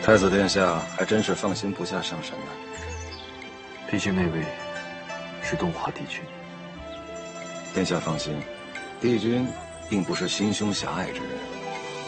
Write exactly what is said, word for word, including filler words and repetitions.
太子殿下还真是放心不下上神呢。 毕竟那位是东华帝君。 殿下放心，帝君并不是心胸狭隘之人。